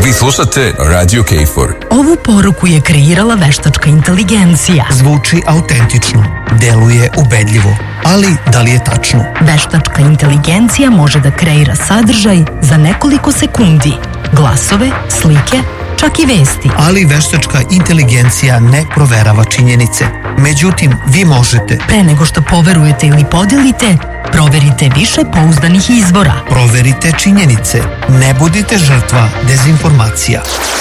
Vi slušate Radio KFOR. Ovu poruku je kreirala veštačka inteligencija. Zvuči autentično, deluje ubedljivo, ali da li je tačno? Veštačka inteligencija može da kreira sadržaj za nekoliko sekundi. Glasove, slike, čak i vesti. Ali veštačka inteligencija ne proverava činjenice. Međutim, vi možete. Pre nego što poverujete ili podelite, proverite više pouzdanih izvora. Proverite činjenice. Ne budite žrtva dezinformacija.